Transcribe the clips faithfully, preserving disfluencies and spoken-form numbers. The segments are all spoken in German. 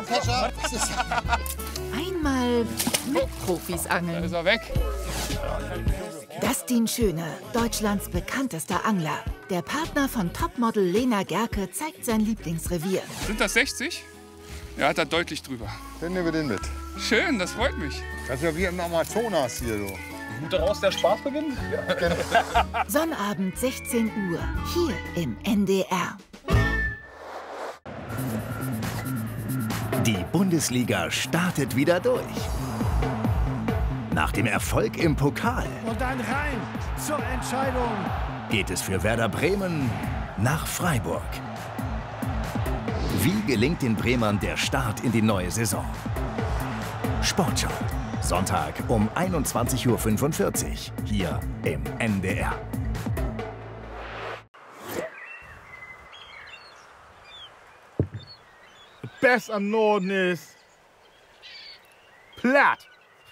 Kescher. Einmal mit Profis angeln. Da ist er weg. Dustin Schöne, Deutschlands bekanntester Angler. Der Partner von Topmodel Lena Gerke zeigt sein Lieblingsrevier. Sind das sechzig? Ja, hat er deutlich drüber. Dann nehmen wir den mit. Schön, das freut mich. Das ist ja wie im Amazonas hier, du. Gut daraus der Spaß beginnt? Ja, genau. Sonnabend sechzehn Uhr, hier im N D R. Die Bundesliga startet wieder durch. Nach dem Erfolg im Pokal und dann rein zur Entscheidung geht es für Werder Bremen nach Freiburg. Wie gelingt den Bremern der Start in die neue Saison? Sportschau, Sonntag um einundzwanzig Uhr fünfundvierzig, hier im N D R. Best am Norden ist platt.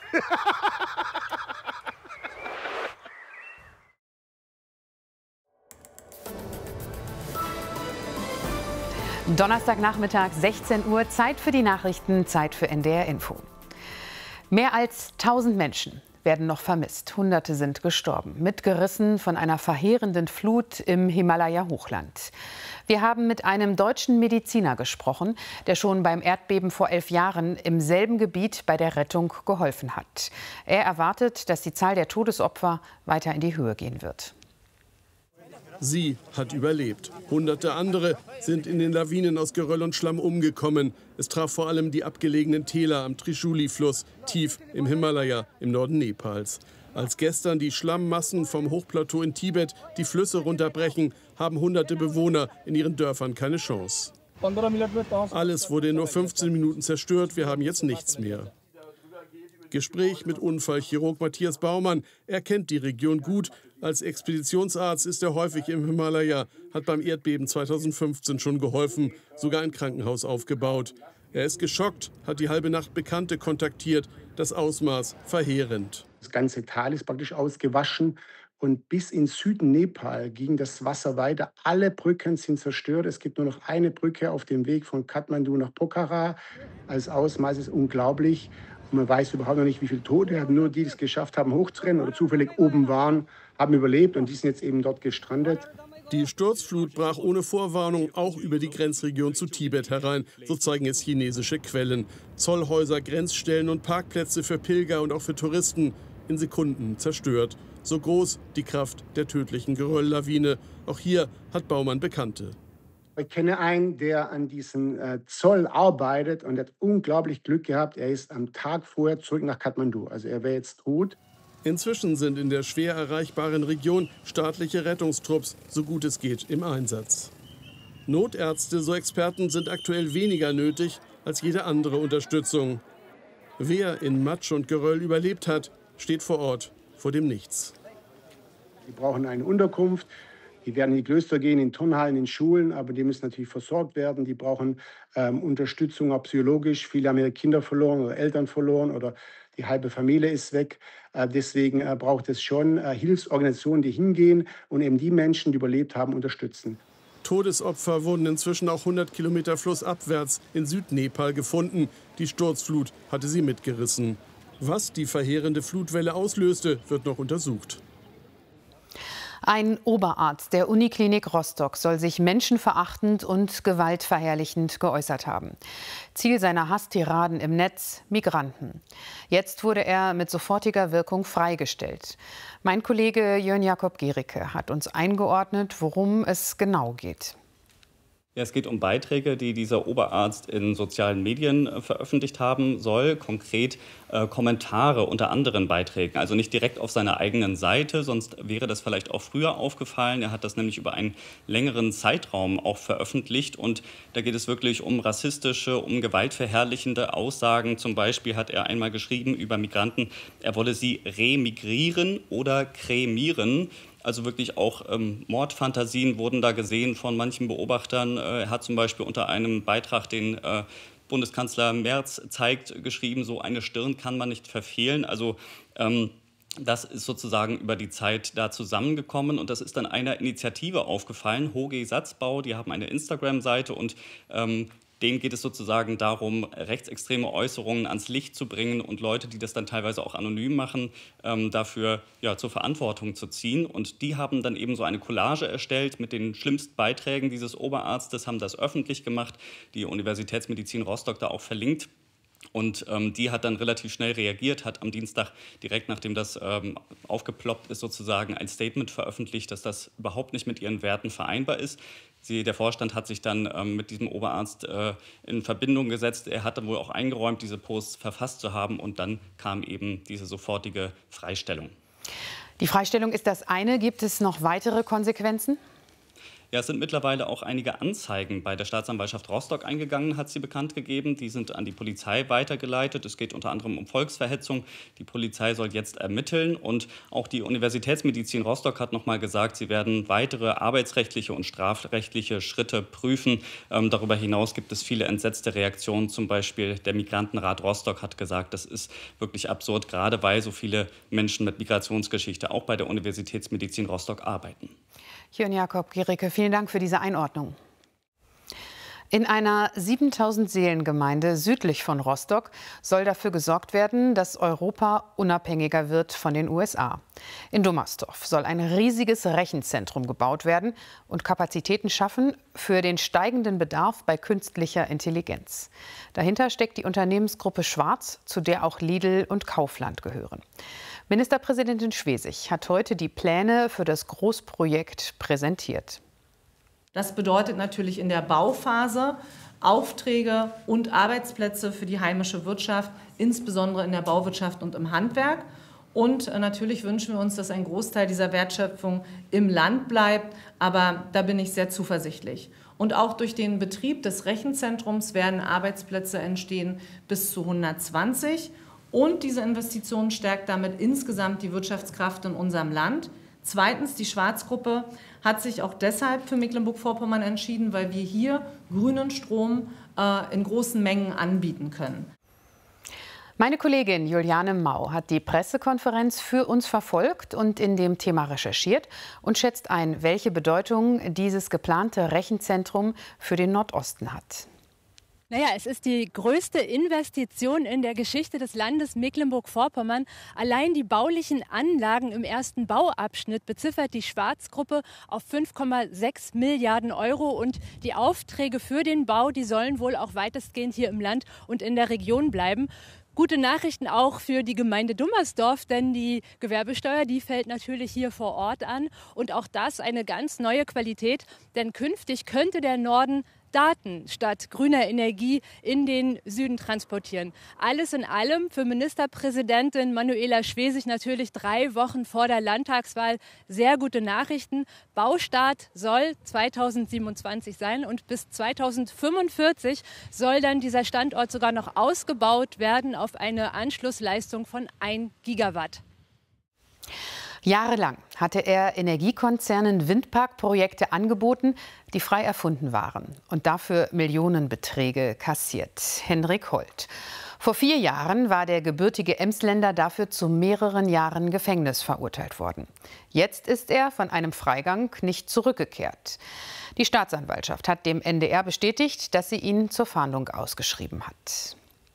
Donnerstagnachmittag, sechzehn Uhr, Zeit für die Nachrichten, Zeit für N D R Info. Mehr als tausend Menschen werden noch vermisst. Hunderte sind gestorben, mitgerissen von einer verheerenden Flut im Himalaya-Hochland. Wir haben mit einem deutschen Mediziner gesprochen, der schon beim Erdbeben vor elf Jahren im selben Gebiet bei der Rettung geholfen hat. Er erwartet, dass die Zahl der Todesopfer weiter in die Höhe gehen wird. Sie hat überlebt. Hunderte andere sind in den Lawinen aus Geröll und Schlamm umgekommen. Es traf vor allem die abgelegenen Täler am Trishuli-Fluss, tief im Himalaya, im Norden Nepals. Als gestern die Schlammmassen vom Hochplateau in Tibet die Flüsse runterbrechen, haben hunderte Bewohner in ihren Dörfern keine Chance. Alles wurde in nur fünfzehn Minuten zerstört. Wir haben jetzt nichts mehr. Gespräch mit Unfallchirurg Matthias Baumann. Er kennt die Region gut. Als Expeditionsarzt ist er häufig im Himalaya, hat beim Erdbeben zweitausendfünfzehn schon geholfen, sogar ein Krankenhaus aufgebaut. Er ist geschockt, hat die halbe Nacht Bekannte kontaktiert. Das Ausmaß verheerend. Das ganze Tal ist praktisch ausgewaschen und bis in Süden Nepal ging das Wasser weiter. Alle Brücken sind zerstört. Es gibt nur noch eine Brücke auf dem Weg von Kathmandu nach Pokhara. Das Ausmaß ist unglaublich. Und man weiß überhaupt noch nicht, wie viele Tote hatten. Nur die, die es geschafft haben, hochzurennen oder zufällig oben waren, haben überlebt und die sind jetzt eben dort gestrandet. Die Sturzflut brach ohne Vorwarnung auch über die Grenzregion zu Tibet herein, so zeigen es chinesische Quellen. Zollhäuser, Grenzstellen und Parkplätze für Pilger und auch für Touristen in Sekunden zerstört. So groß die Kraft der tödlichen Gerölllawine. Auch hier hat Baumann Bekannte. Ich kenne einen, der an diesem äh, Zoll arbeitet und hat unglaublich Glück gehabt. Er ist am Tag vorher zurück nach Kathmandu. Also er wäre jetzt tot. Inzwischen sind in der schwer erreichbaren Region staatliche Rettungstrupps, so gut es geht, im Einsatz. Notärzte, so Experten, sind aktuell weniger nötig als jede andere Unterstützung. Wer in Matsch und Geröll überlebt hat, steht vor Ort vor dem Nichts. Die brauchen eine Unterkunft. Die werden in die Klöster gehen, in Turnhallen, in Schulen, aber die müssen natürlich versorgt werden. Die brauchen ähm, Unterstützung, auch psychologisch. Viele haben ihre Kinder verloren oder Eltern verloren oder die halbe Familie ist weg. Äh, deswegen äh, braucht es schon äh, Hilfsorganisationen, die hingehen und eben die Menschen, die überlebt haben, unterstützen. Todesopfer wurden inzwischen auch hundert Kilometer flussabwärts in Südnepal gefunden. Die Sturzflut hatte sie mitgerissen. Was die verheerende Flutwelle auslöste, wird noch untersucht. Ein Oberarzt der Uniklinik Rostock soll sich menschenverachtend und gewaltverherrlichend geäußert haben. Ziel seiner Hasstiraden im Netz: Migranten. Jetzt wurde er mit sofortiger Wirkung freigestellt. Mein Kollege Jörn Jakob Gericke hat uns eingeordnet, worum es genau geht. Ja, es geht um Beiträge, die dieser Oberarzt in sozialen Medien äh, veröffentlicht haben soll. Konkret äh, Kommentare unter anderen Beiträgen. Also nicht direkt auf seiner eigenen Seite, sonst wäre das vielleicht auch früher aufgefallen. Er hat das nämlich über einen längeren Zeitraum auch veröffentlicht. Und da geht es wirklich um rassistische, um gewaltverherrlichende Aussagen. Zum Beispiel hat er einmal geschrieben über Migranten, er wolle sie remigrieren oder kremieren. Also wirklich auch ähm, Mordfantasien wurden da gesehen von manchen Beobachtern. Äh, er hat zum Beispiel unter einem Beitrag, den äh, Bundeskanzler Merz zeigt, geschrieben, so eine Stirn kann man nicht verfehlen. Also ähm, das ist sozusagen über die Zeit da zusammengekommen und das ist dann einer Initiative aufgefallen, Hoge Satzbau. Die haben eine Instagram-Seite und ähm, Denen geht es sozusagen darum, rechtsextreme Äußerungen ans Licht zu bringen und Leute, die das dann teilweise auch anonym machen, ähm, dafür ja, zur Verantwortung zu ziehen. Und die haben dann eben so eine Collage erstellt mit den schlimmsten Beiträgen dieses Oberarztes, haben das öffentlich gemacht, die Universitätsmedizin Rostock da auch verlinkt. Und ähm, die hat dann relativ schnell reagiert, hat am Dienstag direkt nachdem das ähm, aufgeploppt ist, sozusagen ein Statement veröffentlicht, dass das überhaupt nicht mit ihren Werten vereinbar ist. Sie, der Vorstand hat sich dann ähm, mit diesem Oberarzt äh, in Verbindung gesetzt. Er hatte wohl auch eingeräumt, diese Posts verfasst zu haben. Und dann kam eben diese sofortige Freistellung. Die Freistellung ist das eine. Gibt es noch weitere Konsequenzen? Ja, es sind mittlerweile auch einige Anzeigen bei der Staatsanwaltschaft Rostock eingegangen, hat sie bekannt gegeben. Die sind an die Polizei weitergeleitet. Es geht unter anderem um Volksverhetzung. Die Polizei soll jetzt ermitteln. Und auch die Universitätsmedizin Rostock hat noch mal gesagt, sie werden weitere arbeitsrechtliche und strafrechtliche Schritte prüfen. Ähm, darüber hinaus gibt es viele entsetzte Reaktionen. Zum Beispiel der Migrantenrat Rostock hat gesagt, das ist wirklich absurd, gerade weil so viele Menschen mit Migrationsgeschichte auch bei der Universitätsmedizin Rostock arbeiten. Jörn Jakob Gericke, vielen Dank für diese Einordnung. In einer siebentausend-Seelen-Gemeinde südlich von Rostock soll dafür gesorgt werden, dass Europa unabhängiger wird von den U S A. In Dummersdorf soll ein riesiges Rechenzentrum gebaut werden und Kapazitäten schaffen für den steigenden Bedarf bei künstlicher Intelligenz. Dahinter steckt die Unternehmensgruppe Schwarz, zu der auch Lidl und Kaufland gehören. Ministerpräsidentin Schwesig hat heute die Pläne für das Großprojekt präsentiert. Das bedeutet natürlich in der Bauphase Aufträge und Arbeitsplätze für die heimische Wirtschaft, insbesondere in der Bauwirtschaft und im Handwerk. Und natürlich wünschen wir uns, dass ein Großteil dieser Wertschöpfung im Land bleibt. Aber da bin ich sehr zuversichtlich. Und auch durch den Betrieb des Rechenzentrums werden Arbeitsplätze entstehen bis zu hundertzwanzig. Und diese Investition stärkt damit insgesamt die Wirtschaftskraft in unserem Land. Zweitens, die Schwarzgruppe hat sich auch deshalb für Mecklenburg-Vorpommern entschieden, weil wir hier grünen Strom äh, in großen Mengen anbieten können. Meine Kollegin Juliane Mau hat die Pressekonferenz für uns verfolgt und in dem Thema recherchiert und schätzt ein, welche Bedeutung dieses geplante Rechenzentrum für den Nordosten hat. Naja, es ist die größte Investition in der Geschichte des Landes Mecklenburg-Vorpommern. Allein die baulichen Anlagen im ersten Bauabschnitt beziffert die Schwarzgruppe auf fünf Komma sechs Milliarden Euro. Und die Aufträge für den Bau, die sollen wohl auch weitestgehend hier im Land und in der Region bleiben. Gute Nachrichten auch für die Gemeinde Dummersdorf, denn die Gewerbesteuer, die fällt natürlich hier vor Ort an. Und auch das eine ganz neue Qualität, denn künftig könnte der Norden Daten statt grüner Energie in den Süden transportieren. Alles in allem für Ministerpräsidentin Manuela Schwesig natürlich drei Wochen vor der Landtagswahl sehr gute Nachrichten. Baustart soll zweitausendsiebenundzwanzig sein und bis zweitausendfünfundvierzig soll dann dieser Standort sogar noch ausgebaut werden auf eine Anschlussleistung von ein Gigawatt. Jahrelang hatte er Energiekonzernen Windparkprojekte angeboten, die frei erfunden waren und dafür Millionenbeträge kassiert. Henrik Holt. Vor vier Jahren war der gebürtige Emsländer dafür zu mehreren Jahren Gefängnis verurteilt worden. Jetzt ist er von einem Freigang nicht zurückgekehrt. Die Staatsanwaltschaft hat dem N D R bestätigt, dass sie ihn zur Fahndung ausgeschrieben hat.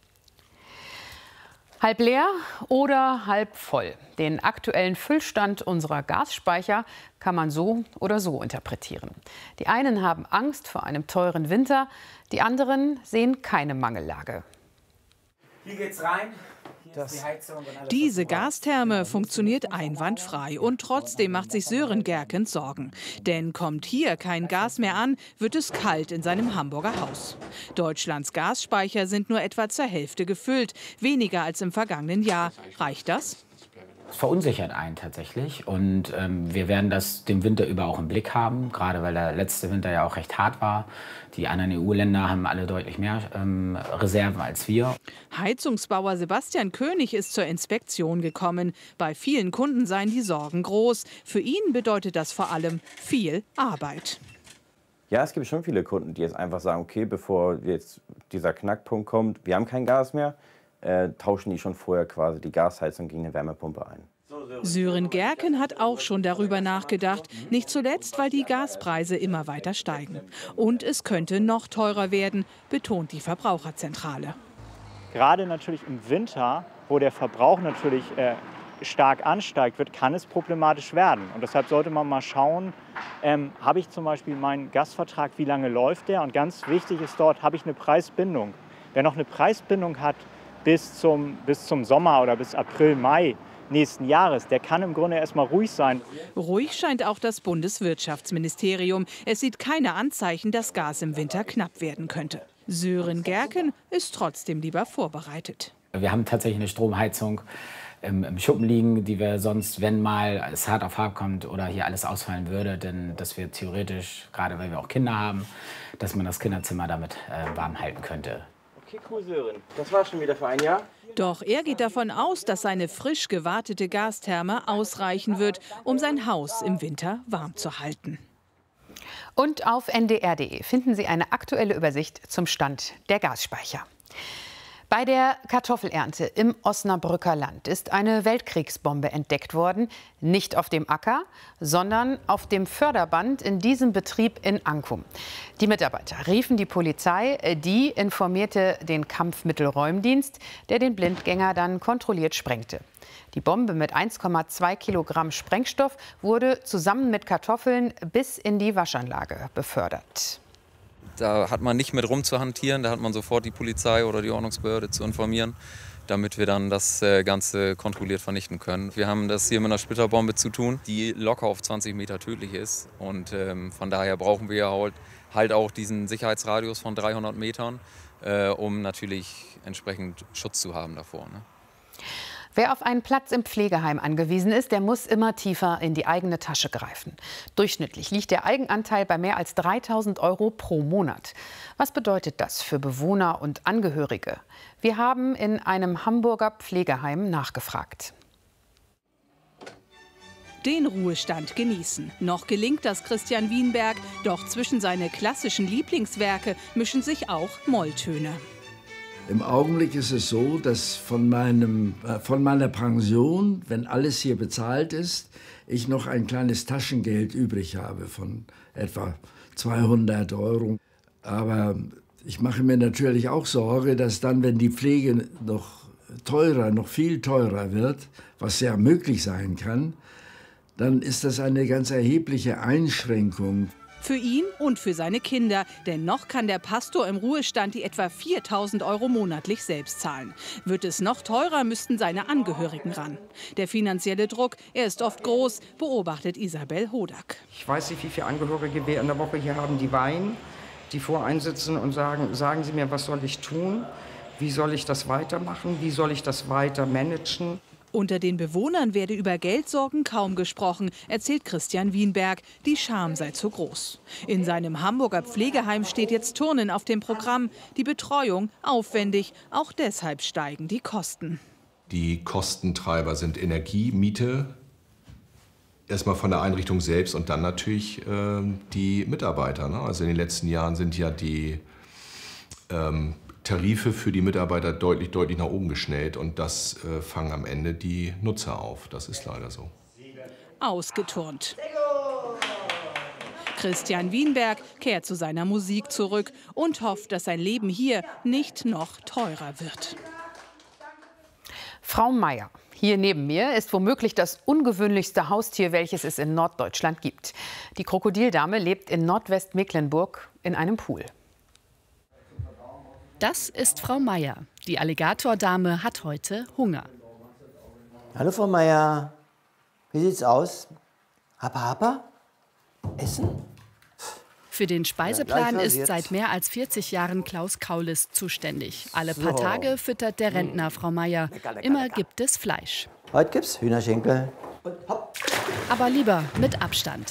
Halb leer oder halb voll? Den aktuellen Füllstand unserer Gasspeicher kann man so oder so interpretieren. Die einen haben Angst vor einem teuren Winter, die anderen sehen keine Mangellage. Hier geht's rein. Diese Gastherme funktioniert einwandfrei und trotzdem macht sich Sören Gerkens Sorgen. Denn kommt hier kein Gas mehr an, wird es kalt in seinem Hamburger Haus. Deutschlands Gasspeicher sind nur etwa zur Hälfte gefüllt, weniger als im vergangenen Jahr. Reicht das? Es verunsichert einen tatsächlich und ähm, wir werden das den Winter über auch im Blick haben, gerade weil der letzte Winter ja auch recht hart war. Die anderen E U-Länder haben alle deutlich mehr ähm, Reserven als wir. Heizungsbauer Sebastian König ist zur Inspektion gekommen. Bei vielen Kunden seien die Sorgen groß. Für ihn bedeutet das vor allem viel Arbeit. Ja, es gibt schon viele Kunden, die jetzt einfach sagen, okay, bevor jetzt dieser Knackpunkt kommt, wir haben kein Gas mehr, Äh, tauschen die schon vorher quasi die Gasheizung gegen eine Wärmepumpe ein. Sören Gerken hat auch schon darüber nachgedacht, nicht zuletzt, weil die Gaspreise immer weiter steigen. Und es könnte noch teurer werden, betont die Verbraucherzentrale. Gerade natürlich im Winter, wo der Verbrauch natürlich äh, stark ansteigt, wird, kann es problematisch werden. Und deshalb sollte man mal schauen, ähm, habe ich zum Beispiel meinen Gasvertrag, wie lange läuft der? Und ganz wichtig ist dort, habe ich eine Preisbindung. Wer noch eine Preisbindung hat bis zum, bis zum Sommer oder bis April, Mai nächsten Jahres, der kann im Grunde erst mal ruhig sein. Ruhig scheint auch das Bundeswirtschaftsministerium. Es sieht keine Anzeichen, dass Gas im Winter knapp werden könnte. Sören Gerken ist trotzdem lieber vorbereitet. Wir haben tatsächlich eine Stromheizung im, im Schuppen liegen, die wir sonst, wenn mal es hart auf hart kommt oder hier alles ausfallen würde, denn dass wir theoretisch, gerade weil wir auch Kinder haben, dass man das Kinderzimmer damit äh, warm halten könnte. Okay, cool, Sören. Das war schon wieder für ein Jahr. Doch er geht davon aus, dass seine frisch gewartete Gastherme ausreichen wird, um sein Haus im Winter warm zu halten. Und auf n d r punkt d e finden Sie eine aktuelle Übersicht zum Stand der Gasspeicher. Bei der Kartoffelernte im Osnabrücker Land ist eine Weltkriegsbombe entdeckt worden. Nicht auf dem Acker, sondern auf dem Förderband in diesem Betrieb in Ankum. Die Mitarbeiter riefen die Polizei, die informierte den Kampfmittelräumdienst, der den Blindgänger dann kontrolliert sprengte. Die Bombe mit eins Komma zwei Kilogramm Sprengstoff wurde zusammen mit Kartoffeln bis in die Waschanlage befördert. Da hat man nicht mit rumzuhantieren, da hat man sofort die Polizei oder die Ordnungsbehörde zu informieren, damit wir dann das Ganze kontrolliert vernichten können. Wir haben das hier mit einer Splitterbombe zu tun, die locker auf zwanzig Meter tödlich ist. Und ähm, von daher brauchen wir halt, halt auch diesen Sicherheitsradius von dreihundert Metern, äh, um natürlich entsprechend Schutz zu haben davor. Ne? Wer auf einen Platz im Pflegeheim angewiesen ist, der muss immer tiefer in die eigene Tasche greifen. Durchschnittlich liegt der Eigenanteil bei mehr als dreitausend Euro pro Monat. Was bedeutet das für Bewohner und Angehörige? Wir haben in einem Hamburger Pflegeheim nachgefragt. Den Ruhestand genießen. Noch gelingt das Christian Wienberg, doch zwischen seine klassischen Lieblingswerke mischen sich auch Molltöne. Im Augenblick ist es so, dass von, meinem, äh, von meiner Pension, wenn alles hier bezahlt ist, ich noch ein kleines Taschengeld übrig habe von etwa zweihundert Euro. Aber ich mache mir natürlich auch Sorge, dass dann, wenn die Pflege noch teurer, noch viel teurer wird, was ja möglich sein kann, dann ist das eine ganz erhebliche Einschränkung. Für ihn und für seine Kinder, denn noch kann der Pastor im Ruhestand die etwa viertausend Euro monatlich selbst zahlen. Wird es noch teurer, müssten seine Angehörigen ran. Der finanzielle Druck, er ist oft groß, beobachtet Isabel Hodak. Ich weiß nicht, wie viele Angehörige wir in der Woche hier haben, die weinen, die voreinsitzen und sagen, sagen Sie mir, was soll ich tun? Wie soll ich das weitermachen? Wie soll ich das weiter managen? Unter den Bewohnern werde über Geldsorgen kaum gesprochen, erzählt Christian Wienberg. Die Scham sei zu groß. In seinem Hamburger Pflegeheim steht jetzt Turnen auf dem Programm. Die Betreuung aufwendig, auch deshalb steigen die Kosten. Die Kostentreiber sind Energie, Miete, erstmal von der Einrichtung selbst und dann natürlich äh, die Mitarbeiter. Ne? Also in den letzten Jahren sind ja die ähm, Tarife für die Mitarbeiter deutlich, deutlich nach oben geschnellt und das äh, fangen am Ende die Nutzer auf. Das ist leider so. Ausgeturnt. Christian Wienberg kehrt zu seiner Musik zurück und hofft, dass sein Leben hier nicht noch teurer wird. Frau Meier, hier neben mir, ist womöglich das ungewöhnlichste Haustier, welches es in Norddeutschland gibt. Die Krokodildame lebt in Nordwestmecklenburg in einem Pool. Das ist Frau Meier. Die Alligatordame hat heute Hunger. Hallo Frau Meier, wie sieht's aus? Hapa Hapa? Essen? Für den Speiseplan Ja, ist seit mehr als vierzig Jahren Klaus Kaulis zuständig. Alle paar So. Tage füttert der Rentner Frau Meier. Lecker, lecker, Immer lecker. gibt es Fleisch. Heute gibt's Hühnerschenkel. Aber lieber mit Abstand.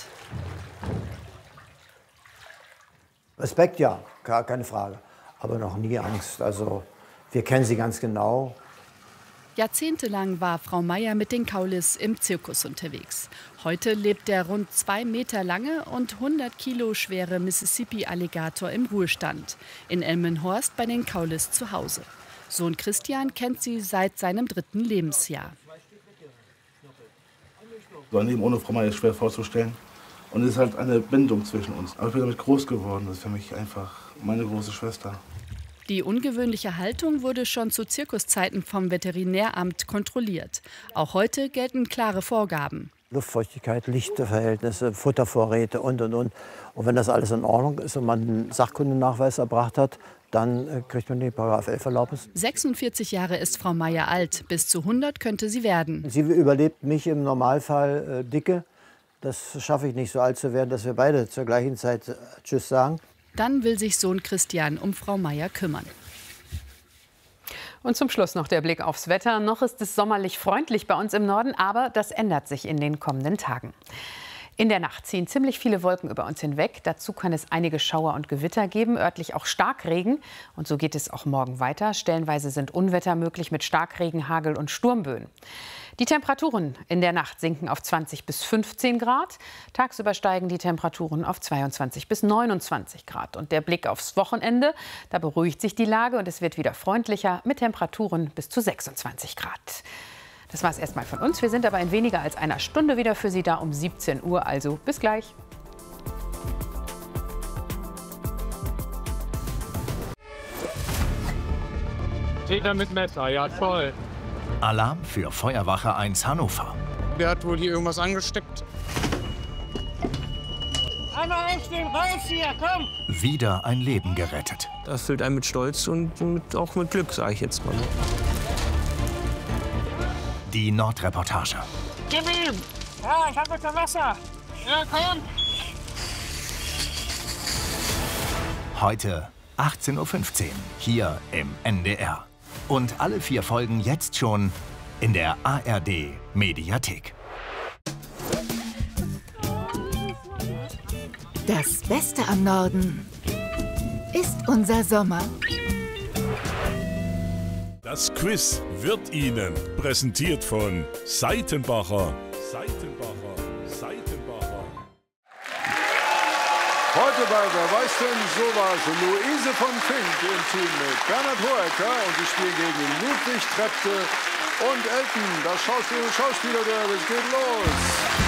Respekt, ja, gar keine Frage. Aber noch nie Angst. Also, wir kennen sie ganz genau. Jahrzehntelang war Frau Meier mit den Kaulis im Zirkus unterwegs. Heute lebt der rund zwei Meter lange und hundert Kilo schwere Mississippi-Alligator im Ruhestand. In Elmenhorst bei den Kaulis zu Hause. Sohn Christian kennt sie seit seinem dritten Lebensjahr. So ein Leben ohne Frau Meier ist schwer vorzustellen. Und es ist halt eine Bindung zwischen uns. Aber ich bin damit groß geworden. Das ist für mich einfach meine große Schwester. Die ungewöhnliche Haltung wurde schon zu Zirkuszeiten vom Veterinäramt kontrolliert. Auch heute gelten klare Vorgaben. Luftfeuchtigkeit, Lichtverhältnisse, Futtervorräte und, und, und. Und wenn das alles in Ordnung ist und man einen Sachkundennachweis erbracht hat, dann kriegt man die Paragraph elf Erlaubnis. sechsundvierzig Jahre ist Frau Meier alt. Bis zu hundert könnte sie werden. Sie überlebt mich im Normalfall äh, dicke. Das schaffe ich nicht, so alt zu werden, dass wir beide zur gleichen Zeit äh, Tschüss sagen. Dann will sich Sohn Christian um Frau Meier kümmern. Und zum Schluss noch der Blick aufs Wetter. Noch ist es sommerlich freundlich bei uns im Norden, aber das ändert sich in den kommenden Tagen. In der Nacht ziehen ziemlich viele Wolken über uns hinweg. Dazu kann es einige Schauer und Gewitter geben, örtlich auch Starkregen. Und so geht es auch morgen weiter. Stellenweise sind Unwetter möglich mit Starkregen, Hagel und Sturmböen. Die Temperaturen in der Nacht sinken auf zwanzig bis fünfzehn Grad. Tagsüber steigen die Temperaturen auf zweiundzwanzig bis neunundzwanzig Grad. Und der Blick aufs Wochenende, da beruhigt sich die Lage und es wird wieder freundlicher mit Temperaturen bis zu sechsundzwanzig Grad. Das war es erstmal von uns. Wir sind aber in weniger als einer Stunde wieder für Sie da um siebzehn Uhr. Also bis gleich. Täter mit Messer, ja toll. Alarm für Feuerwache eins Hannover. Der hat wohl hier irgendwas angesteckt. Einmal aufstehen, raus hier, komm! Wieder ein Leben gerettet. Das füllt einen mit Stolz und mit, auch mit Glück, sage ich jetzt mal. Die Nordreportage. Gib ihm! Ja, ich hab jetzt ein Messer. Ja, komm! Heute achtzehn Uhr fünfzehn, hier im N D R. Und alle vier Folgen jetzt schon in der A R D-Mediathek. Das Beste am Norden ist unser Sommer. Das Quiz wird Ihnen präsentiert von Seitenbacher. Seitenbacher, Seitenbacher. Heute bei Wer weiß denn sowas? Luise von Fink im Team mit Bernhard Hohecker und sie spielen gegen Ludwig Trepte und Elton, das Schauspiel und Schauspieler-Derby. Es geht los!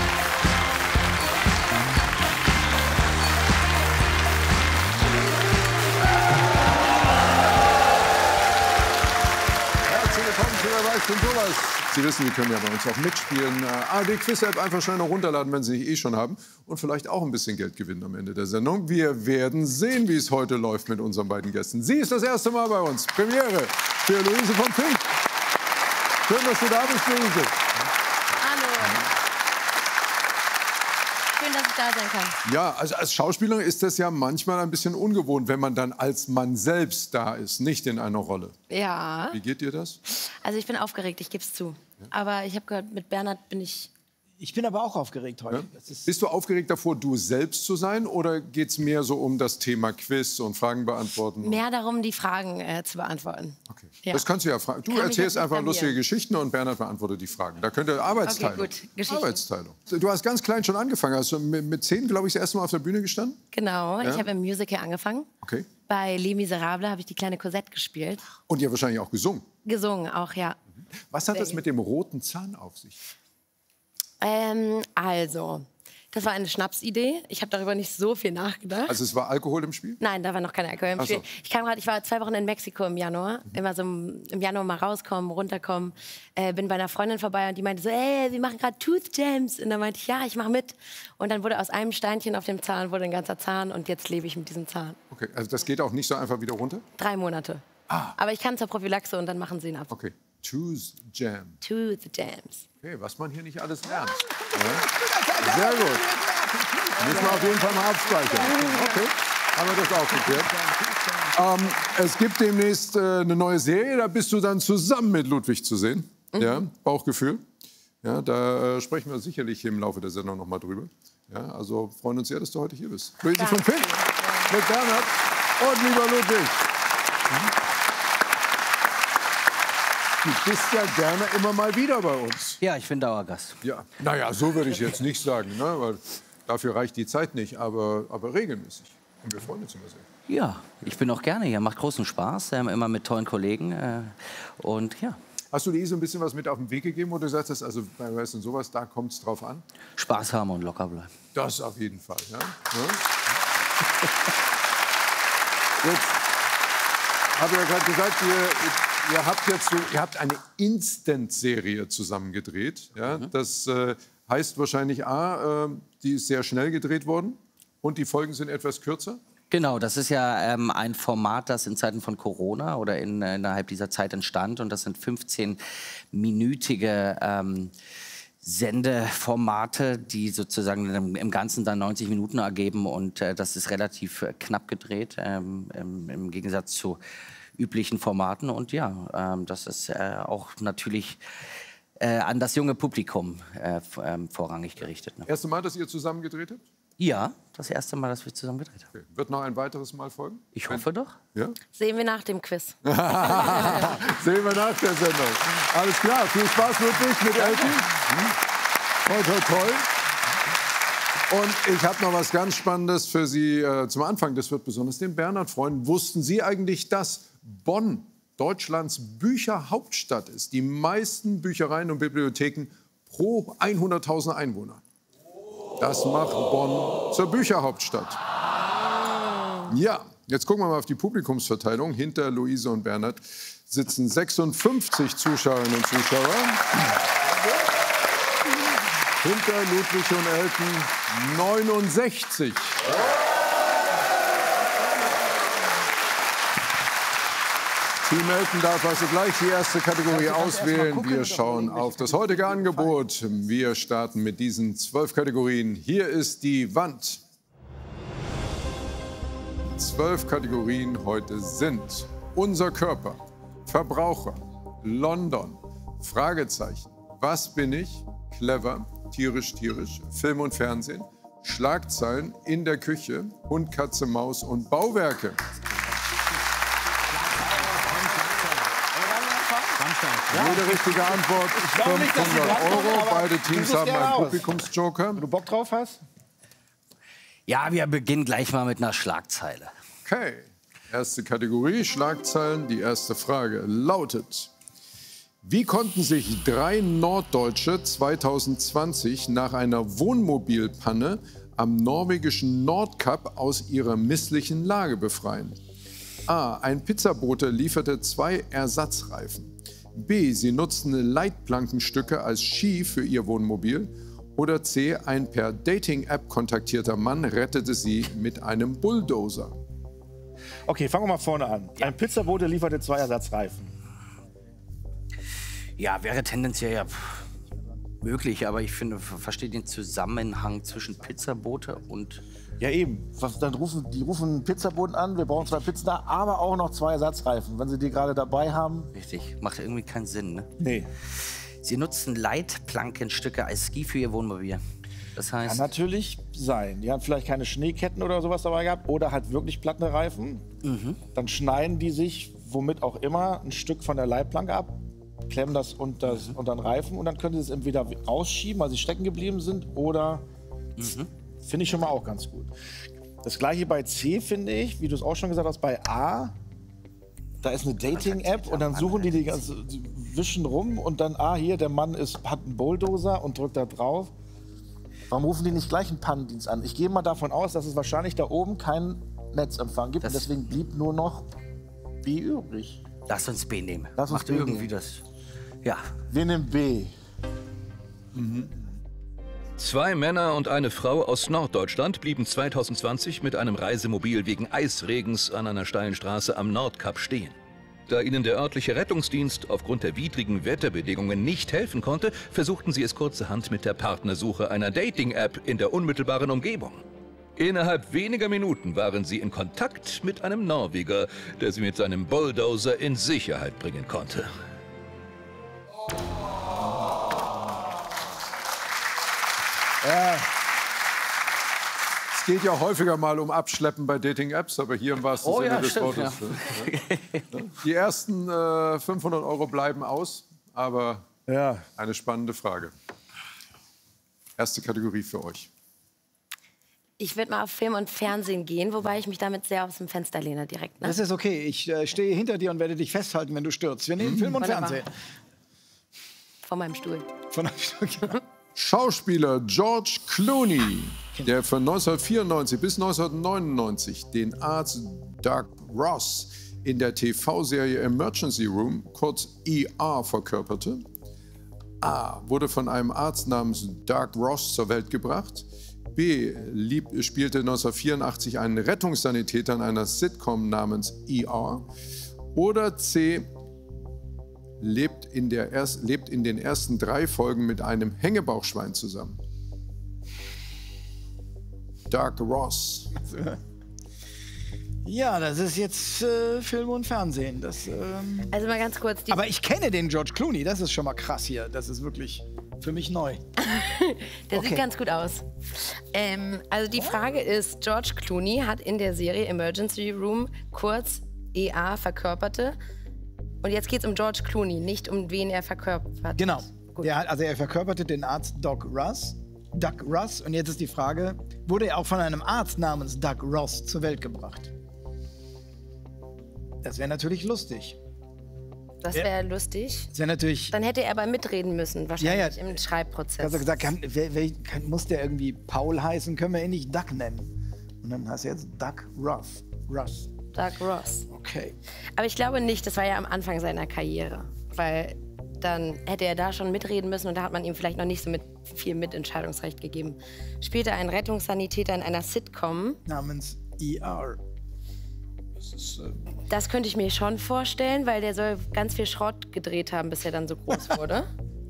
Wer weiß denn sowas? Sie wissen, Sie können ja bei uns auch mitspielen. A R D Quiz-App einfach schnell noch runterladen, wenn Sie nicht eh schon haben. Und vielleicht auch ein bisschen Geld gewinnen am Ende der Sendung. Wir werden sehen, wie es heute läuft mit unseren beiden Gästen. Sie ist das erste Mal bei uns. Premiere für Luise von Fink. Schön, dass du da bist, Luise. Schön, dass ich da sein kann. Ja, also als Schauspielerin ist das ja manchmal ein bisschen ungewohnt, wenn man dann als Mann selbst da ist, nicht in einer Rolle. Ja. Wie geht dir das? Also ich bin aufgeregt, ich gebe es zu. Ja. Aber ich habe gehört, mit Bernhard bin ich... Ich bin aber auch aufgeregt heute. Ja? Bist du aufgeregt davor, du selbst zu sein? Oder geht es mehr so um das Thema Quiz und Fragen beantworten? Mehr darum, die Fragen äh, zu beantworten. Okay. Ja. Das kannst du ja fragen. Du Kann erzählst einfach lustige mir. Geschichten und Bernhard beantwortet die Fragen. Da könnt ihr Arbeitsteilung. Okay, gut. Geschichten. Arbeitsteilung. Du hast ganz klein schon angefangen. Hast du mit, mit zehn, glaube ich, das erste Mal auf der Bühne gestanden? Genau. Ja? Ich habe im Musical angefangen. Okay. Bei Les Miserables habe ich die kleine Cosette gespielt. Und ihr wahrscheinlich auch gesungen. Gesungen auch, ja. Was hat das mit dem roten Zahn auf sich? Ähm, also, das war eine Schnapsidee. Ich habe darüber nicht so viel nachgedacht. Also es war Alkohol im Spiel? Nein, da war noch kein Alkohol im Ach so. Spiel. Ich kam grad, ich war zwei Wochen in Mexiko im Januar. Mhm. Immer so im, im Januar mal rauskommen, runterkommen. Äh, bin bei einer Freundin vorbei und die meinte so, ey, wir machen gerade Tooth Jams. Und dann meinte ich, ja, ich mache mit. Und dann wurde aus einem Steinchen auf dem Zahn wurde ein ganzer Zahn und jetzt lebe ich mit diesem Zahn. Okay, also das geht auch nicht so einfach wieder runter? Drei Monate. Ah. Aber ich kann zur Prophylaxe und dann machen sie ihn ab. Okay, Tooth Jam. Tooth Jams. Okay, was man hier nicht alles lernt. Ja. Sehr gut. Müssen wir auf jeden Fall mal abspeichern. Okay, haben wir das auch geklärt. Ähm, es gibt demnächst äh, eine neue Serie, da bist du dann zusammen mit Ludwig zu sehen. Mhm. Ja, Bauchgefühl. Ja, da äh, sprechen wir sicherlich im Laufe der Sendung noch mal drüber. Ja, also freuen uns sehr, dass du heute hier bist. Luise von Fink mit Bernhard und lieber Ludwig. Mhm. Du bist ja gerne immer mal wieder bei uns. Ja, ich bin Dauergast. Ja, naja, so würde ich jetzt nicht sagen, ne? Weil dafür reicht die Zeit nicht, aber, aber regelmäßig. Und wir freuen uns immer sehr. Ja, ich bin auch gerne hier. Macht großen Spaß, ähm, immer mit tollen Kollegen. Äh, und ja. Hast du Luise ein bisschen was mit auf den Weg gegeben, wo du sagst, dass also bei Weißt und sowas, da kommt es drauf an? Spaß haben und locker bleiben. Das auf jeden Fall, ja. ja. Jetzt habe ich ja gerade gesagt, ihr, ihr habt jetzt so, ihr habt eine Instant-Serie zusammengedreht. Ja? Mhm. Das äh, heißt wahrscheinlich, A, äh, die ist sehr schnell gedreht worden und die Folgen sind etwas kürzer. Genau, das ist ja ähm, ein Format, das in Zeiten von Corona oder in, äh, innerhalb dieser Zeit entstand. Und das sind fünfzehnminütige ähm, Sendeformate, die sozusagen im, im Ganzen dann neunzig Minuten ergeben. Und äh, das ist relativ äh, knapp gedreht, ähm, im, im Gegensatz zu üblichen Formaten. Und ja, ähm, das ist äh, auch natürlich äh, an das junge Publikum äh, ähm, vorrangig gerichtet. Ne? Erste Mal, dass ihr zusammen gedreht habt? Ja, das erste Mal, dass wir zusammen gedreht haben. Okay. Wird noch ein weiteres Mal folgen? Ich hoffe doch. Ja? Sehen wir nach dem Quiz. Sehen wir nach der Sendung. Alles klar, viel Spaß Ludwig mit Elke. Toll, toll, toll. Und ich habe noch was ganz Spannendes für Sie äh, zum Anfang. Das wird besonders den Bernhard freuen. Wussten Sie eigentlich, dass Bonn Deutschlands Bücherhauptstadt ist? Die meisten Büchereien und Bibliotheken pro hunderttausend Einwohner. Das macht Bonn zur Bücherhauptstadt. Ja, jetzt gucken wir mal auf die Publikumsverteilung. Hinter Luise und Bernhard sitzen sechsundfünfzig Zuschauerinnen und Zuschauer. Hinter Ludwig und Elken neunundsechzig. Team Elken darf also gleich die erste Kategorie auswählen. Wir schauen auf das heutige Angebot. Wir starten mit diesen zwölf Kategorien. Hier ist die Wand. Zwölf Kategorien heute sind unser Körper, Verbraucher, London, Fragezeichen, was bin ich, clever, tierisch, tierisch, Film und Fernsehen, Schlagzeilen, in der Küche, Hund, Katze, Maus und Bauwerke. Jede richtige Antwort fünfhundert Euro. Beide Teams haben einen Publikumsjoker. Wenn du Bock drauf hast? Ja, wir beginnen gleich mal mit einer Schlagzeile. Okay. Erste Kategorie, Schlagzeilen. Die erste Frage lautet: Wie konnten sich drei Norddeutsche zweitausendzwanzig nach einer Wohnmobilpanne am norwegischen Nordkap aus ihrer misslichen Lage befreien? A. Ein Pizzabote lieferte zwei Ersatzreifen. B. Sie nutzten Leitplankenstücke als Ski für ihr Wohnmobil. Oder C. Ein per Dating-App kontaktierter Mann rettete sie mit einem Bulldozer. Okay, fangen wir mal vorne an. Ja. Ein Pizzabote lieferte zwei Ersatzreifen. Ja, wäre tendenziell ja möglich, aber ich finde, verstehe den Zusammenhang zwischen Pizzabote und... Ja eben, was, dann rufen, die rufen einen Pizzaboten an, wir brauchen zwei Pizzen da, aber auch noch zwei Ersatzreifen, wenn sie die gerade dabei haben. Richtig, macht irgendwie keinen Sinn, ne? Nee. Sie nutzen Leitplankenstücke als Ski für ihr Wohnmobil. Das heißt... Kann natürlich sein. Die haben vielleicht keine Schneeketten oder sowas dabei gehabt oder halt wirklich platte Reifen. Mhm. Dann schneiden die sich, womit auch immer, ein Stück von der Leitplanke ab, klemmen das unter, mhm. unter den Reifen und dann können sie es entweder rausschieben, weil sie stecken geblieben sind, oder... Mhm. Finde ich schon mal auch ganz gut. Das gleiche bei C, finde ich, wie du es auch schon gesagt hast, bei A. Da ist eine Dating-App und dann suchen die die ganze, die wischen rum und dann, ah, hier, der Mann ist, hat einen Bulldozer und drückt da drauf. Warum rufen die nicht gleich einen Pannendienst an? Ich gehe mal davon aus, dass es wahrscheinlich da oben keinen Netzempfang gibt das und deswegen blieb nur noch B übrig. Lass uns B nehmen. Lass uns Macht B irgendwie nehmen. das. Ja. Wir nehmen B. Mhm. Zwei Männer und eine Frau aus Norddeutschland blieben zweitausendzwanzig mit einem Reisemobil wegen Eisregens an einer steilen Straße am Nordkap stehen. Da ihnen der örtliche Rettungsdienst aufgrund der widrigen Wetterbedingungen nicht helfen konnte, versuchten sie es kurzerhand mit der Partnersuche einer Dating-App in der unmittelbaren Umgebung. Innerhalb weniger Minuten waren sie in Kontakt mit einem Norweger, der sie mit seinem Bulldozer in Sicherheit bringen konnte. Ja. Es geht ja häufiger mal um Abschleppen bei Dating-Apps, aber hier im wahrsten Oh, Sinne ja, des stimmt, Wortes. ja. Die ersten äh, fünfhundert Euro bleiben aus, aber ja. Eine spannende Frage. Erste Kategorie für euch. Ich würde mal auf Film und Fernsehen gehen, wobei ich mich damit sehr aus dem Fenster lehne direkt. Ne? Das ist okay. Ich äh, stehe hinter dir und werde dich festhalten, wenn du stürzt. Wir nehmen Mhm. Film und Wunderbar. Fernsehen. von meinem Stuhl. Von einem Stuhl, ja. Schauspieler George Clooney, der von neunzehnhundertvierundneunzig bis neunzehnhundertneunundneunzig den Arzt Doug Ross in der T V-Serie Emergency Room, kurz E R, verkörperte. A. Wurde von einem Arzt namens Doug Ross zur Welt gebracht. B. Lieb, spielte neunzehnhundertvierundachtzig einen Rettungssanitäter in einer Sitcom namens E R. Oder C. Lebt in, der erst, lebt in den ersten drei Folgen mit einem Hängebauchschwein zusammen. Doug Ross. Ja, das ist jetzt äh, Film und Fernsehen. Das, ähm also mal ganz kurz. Die Aber ich kenne den George Clooney, das ist schon mal krass hier. Das ist wirklich für mich neu. Der Okay. sieht ganz gut aus. Ähm, also die Frage ist, George Clooney hat in der Serie Emergency Room kurz E A verkörperte. Und jetzt geht es um George Clooney, nicht um wen er verkörpert. Genau. Der hat, also er verkörperte den Arzt Doc Russ. Doug Ross. Und jetzt ist die Frage, wurde er auch von einem Arzt namens Doug Ross zur Welt gebracht? Das wäre natürlich lustig. Das wäre lustig. Das wäre natürlich... Dann hätte er aber mitreden müssen, wahrscheinlich Ja, ja. im Schreibprozess. Also gesagt, kann, wer, wer, kann, muss der irgendwie Paul heißen, können wir ihn nicht Doug nennen. Und dann heißt er jetzt Doug Russ. Russ. Doug Ross. Okay. Aber ich glaube nicht, das war ja am Anfang seiner Karriere. Weil dann hätte er da schon mitreden müssen und da hat man ihm vielleicht noch nicht so mit viel Mitentscheidungsrecht gegeben. Später ein Rettungssanitäter in einer Sitcom. Namens E R. Das ist, äh Das könnte ich mir schon vorstellen, weil der soll ganz viel Schrott gedreht haben, bis er dann so groß wurde.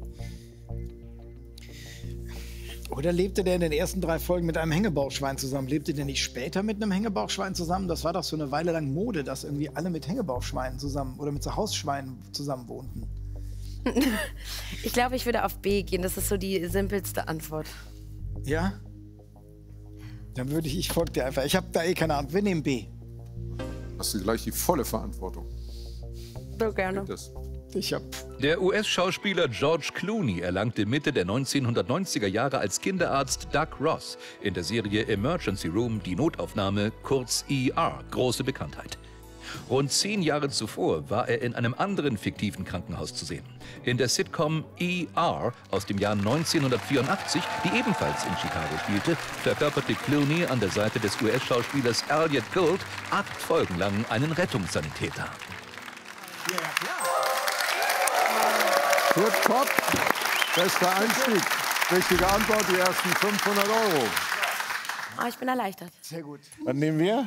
Oder lebte der in den ersten drei Folgen mit einem Hängebauchschwein zusammen? Lebte der nicht später mit einem Hängebauchschwein zusammen? Das war doch so eine Weile lang Mode, dass irgendwie alle mit Hängebauchschweinen zusammen oder mit so Hausschweinen zusammen wohnten. Ich glaube, ich würde auf B gehen. Das ist so die simpelste Antwort. Ja? Dann würde ich, ich folge dir einfach. Ich habe da eh keine Ahnung. Wir nehmen B. Hast du gleich die volle Verantwortung. So gerne. Ich hab Der U S-Schauspieler George Clooney erlangte Mitte der neunzehnhundertneunziger Jahre als Kinderarzt Doug Ross in der Serie Emergency Room, die Notaufnahme, kurz E R, große Bekanntheit. Rund zehn Jahre zuvor war er in einem anderen fiktiven Krankenhaus zu sehen. In der Sitcom E R aus dem Jahr neunzehnhundertvierundachtzig, die ebenfalls in Chicago spielte, verkörperte Clooney an der Seite des U S-Schauspielers Elliot Gould acht Folgen lang einen Rettungssanitäter. Kurt Kopp, bester Einstieg. Richtige Antwort, die ersten fünfhundert Euro. Ah, ich bin erleichtert. Sehr gut. Was nehmen wir?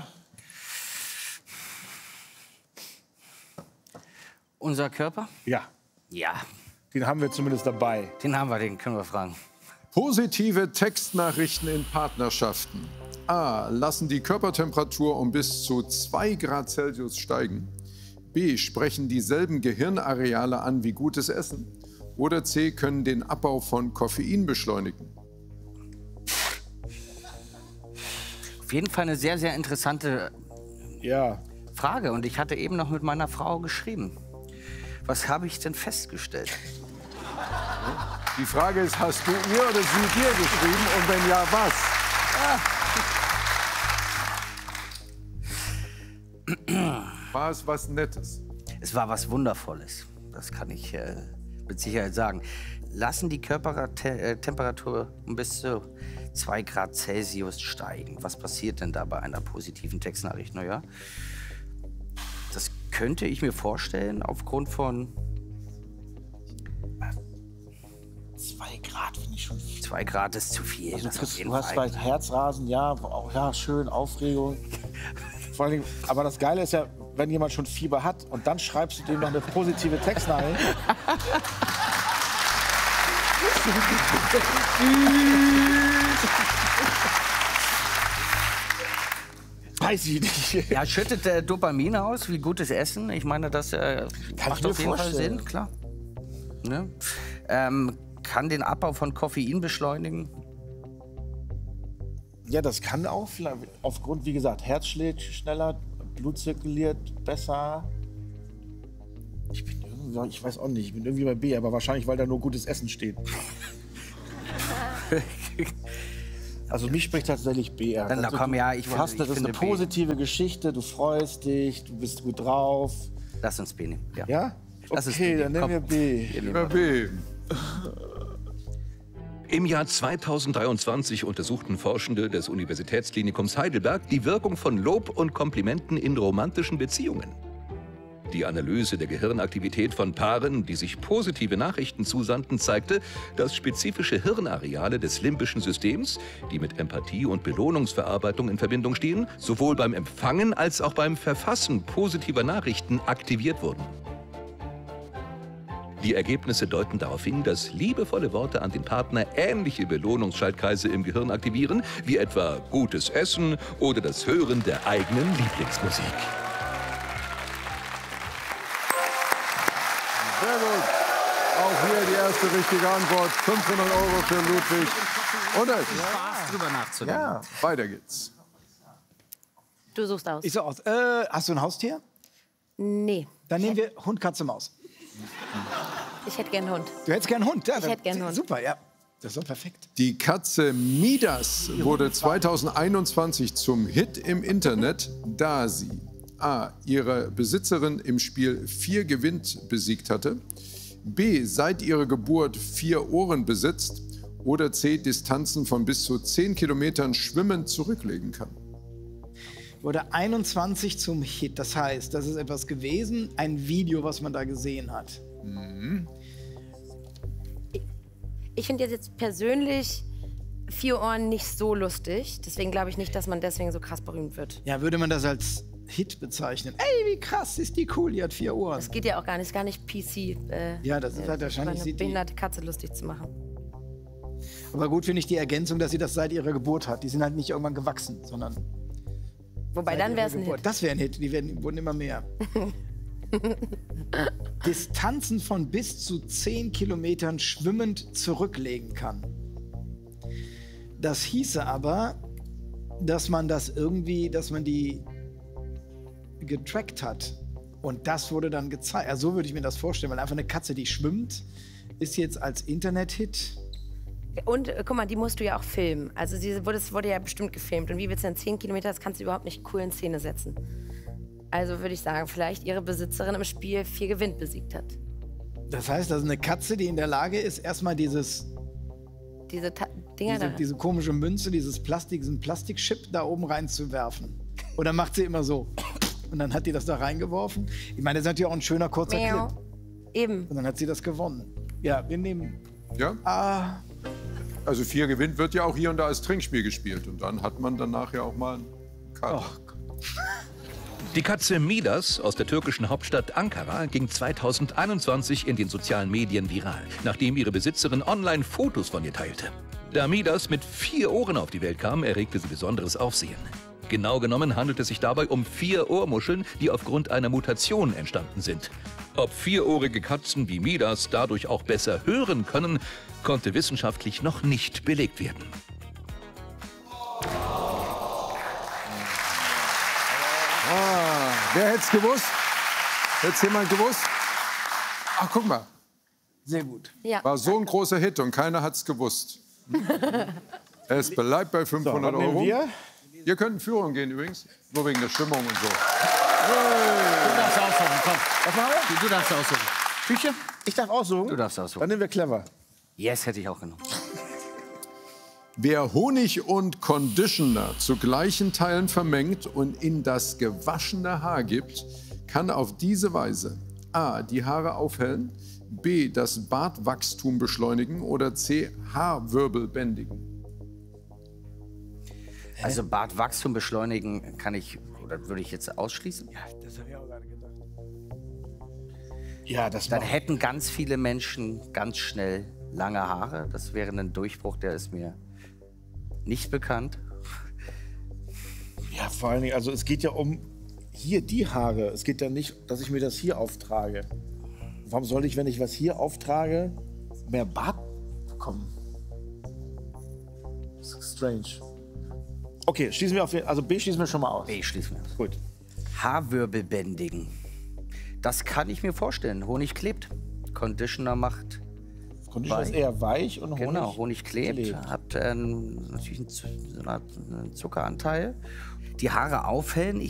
Unser Körper? Ja. Ja. Den haben wir zumindest dabei. Den haben wir, den können wir fragen. Positive Textnachrichten in Partnerschaften. A. Lassen die Körpertemperatur um bis zu zwei Grad Celsius steigen. B. Sprechen dieselben Gehirnareale an wie gutes Essen. Oder C. Können den Abbau von Koffein beschleunigen. Auf jeden Fall eine sehr, sehr interessante ja. Frage. Und ich hatte eben noch mit meiner Frau geschrieben. Was habe ich denn festgestellt? Die Frage ist, hast du ihr oder sie dir geschrieben? Und wenn ja, was? Ah. War es was Nettes? Es war was Wundervolles. Das kann ich äh, mit Sicherheit sagen. Lassen die Körpertemperatur um bis zu zwei Grad Celsius steigen. Was passiert denn da bei einer positiven Textnachricht? Naja, das könnte ich mir vorstellen aufgrund von... Zwei Grad finde ich schon viel. Zwei Grad ist zu viel. Also, das Chris, auf jeden du hast Fall. vielleicht Herzrasen, ja, auch, ja, schön, Aufregung. Vor allen Dingen, aber das Geile ist ja, wenn jemand schon Fieber hat und dann schreibst du dem noch eine positive Textnachricht. Weiß ich nicht. Ja, schüttet äh, Dopamin aus, wie gutes Essen. Ich meine, das äh, Kann macht ich mir auf jeden Fall vorstellen. Sinn, klar. Ne? Ähm, kann den Abbau von Koffein beschleunigen. Ja, das kann auch, vielleicht aufgrund, wie gesagt, Herz schlägt schneller, Blut zirkuliert besser. Ich bin irgendwie, ich weiß auch nicht, ich bin irgendwie bei B, aber wahrscheinlich, weil da nur gutes Essen steht. Also mich spricht tatsächlich B R. Dann, na also, komm, du, ja, ich du finde- hast, ich das ist eine finde B. positive Geschichte, du freust dich, du bist gut drauf. Lass uns B nehmen. Ja? Ja? Lass uns Okay, B dann nehmen. nehmen wir Komm. B. Wir nehmen Bei B. Im Jahr zweitausenddreiundzwanzig untersuchten Forschende des Universitätsklinikums Heidelberg die Wirkung von Lob und Komplimenten in romantischen Beziehungen. Die Analyse der Gehirnaktivität von Paaren, die sich positive Nachrichten zusandten, zeigte, dass spezifische Hirnareale des limbischen Systems, die mit Empathie und Belohnungsverarbeitung in Verbindung stehen, sowohl beim Empfangen als auch beim Verfassen positiver Nachrichten aktiviert wurden. Die Ergebnisse deuten darauf hin, dass liebevolle Worte an den Partner ähnliche Belohnungsschaltkreise im Gehirn aktivieren, wie etwa gutes Essen oder das Hören der eigenen Lieblingsmusik. Sehr gut. Auch hier die erste richtige Antwort. fünfhundert Euro für Ludwig. Und es. Spaß drüber nachzudenken. Ja, weiter geht's. Du suchst aus. Ich such aus. Äh, hast du ein Haustier? Nee. Dann nehmen wir Hund, Katze, Maus. Ich hätte gern einen Hund. Du hättest gern einen Hund? Ja, ich hätte gern einen Hund. Super, ja. Das ist doch perfekt. Die Katze Midas wurde zweitausendeinundzwanzig zum Hit im Internet, da sie a. ihre Besitzerin im Spiel vier Gewinn besiegt hatte, b. seit ihrer Geburt vier Ohren besitzt oder c. Distanzen von bis zu zehn Kilometern schwimmend zurücklegen kann. Wurde einundzwanzig zum Hit. Das heißt, das ist etwas gewesen, ein Video, was man da gesehen hat. Mhm. Ich finde jetzt persönlich vier Ohren nicht so lustig. Deswegen glaube ich nicht, dass man deswegen so krass berühmt wird. Ja, würde man das als Hit bezeichnen? Ey, wie krass ist die cool, die hat vier Ohren. Das geht ja auch gar nicht, ist gar nicht P C. Äh, ja, das ist halt wahrscheinlich... eine behinderte Katze lustig zu machen. Aber gut finde ich die Ergänzung, dass sie das seit ihrer Geburt hat. Die sind halt nicht irgendwann gewachsen, sondern... Wobei, dann wäre es ein Hit. Das wäre ein Hit, die werden, wurden immer mehr. Distanzen von bis zu zehn Kilometern schwimmend zurücklegen kann. Das hieße aber, dass man das irgendwie, dass man die getrackt hat. Und das wurde dann gezeigt. Also so würde ich mir das vorstellen, weil einfach eine Katze, die schwimmt, ist jetzt als Internet-Hit. Und äh, guck mal, die musst du ja auch filmen. Also sie wurde, das wurde ja bestimmt gefilmt. Und wie willst du denn zehn Kilometer, das kannst du überhaupt nicht cool in Szene setzen. Also würde ich sagen, vielleicht ihre Besitzerin im Spiel vier Gewinn besiegt hat. Das heißt, das ist eine Katze, die in der Lage ist, erstmal dieses... Diese Ta Dinger diese, da. diese komische Münze, dieses Plastik, diesen Plastikchip da oben reinzuwerfen. Und dann macht sie immer so. Und dann hat die das da reingeworfen. Ich meine, das ist natürlich auch ein schöner, kurzer Miau. Clip. Eben. Und dann hat sie das gewonnen. Ja, wir nehmen... Ja? Ah... Also vier gewinnt wird ja auch hier und da als Trinkspiel gespielt. Und dann hat man danach ja auch mal einen Kater. Oh. Die Katze Midas aus der türkischen Hauptstadt Ankara ging zweitausendeinundzwanzig in den sozialen Medien viral, nachdem ihre Besitzerin online Fotos von ihr teilte. Da Midas mit vier Ohren auf die Welt kam, erregte sie besonderes Aufsehen. Genau genommen handelt es sich dabei um vier Ohrmuscheln, die aufgrund einer Mutation entstanden sind. Ob vierohrige Katzen wie Midas dadurch auch besser hören können, konnte wissenschaftlich noch nicht belegt werden. Ah, wer hätte es gewusst? Hätte es jemand gewusst? Ach, guck mal. Sehr gut. Ja. War so ein großer Hit und keiner hat es gewusst. Es bleibt bei fünfhundert So, was nehmen Euro. wir? Ihr könnt in Führung gehen übrigens, nur wegen der Stimmung und so. Du darfst aussuchen, komm. Was machen wir? Du darfst aussuchen. Küche? Ich darf aussuchen? Du darfst aussuchen. Dann nehmen wir clever. Yes, hätte ich auch genommen. Wer Honig und Conditioner zu gleichen Teilen vermengt und in das gewaschene Haar gibt, kann auf diese Weise a. die Haare aufhellen, b. das Bartwachstum beschleunigen oder c. Haarwirbel bändigen. Also Bartwachstum beschleunigen kann ich, oder würde ich jetzt ausschließen? Ja, das habe ich auch gerade gedacht. Ja, das Dann macht- hätten ganz viele Menschen ganz schnell lange Haare. Das wäre ein Durchbruch, der ist mir nicht bekannt. Ja, vor allen Dingen, also es geht ja um hier die Haare. Es geht ja nicht, dass ich mir das hier auftrage. Warum soll ich, wenn ich was hier auftrage, mehr Bart bekommen? Das ist strange. Okay, schließen wir auf jeden, also B schließen wir schon mal aus. B schließen wir aus. Gut. Haarwirbel bändigen. Das kann ich mir vorstellen. Honig klebt. Conditioner macht. Conditioner ist eher weich und Honig Genau, Honig klebt. klebt. Hat ähm, natürlich einen, Zu- so eine Art- einen Zuckeranteil. Die Haare aufhellen. Ich